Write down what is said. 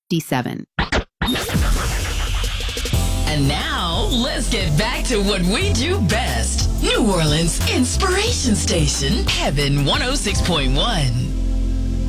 57. And now, let's get back to what we do best. New Orleans Inspiration Station, Heaven 106.1.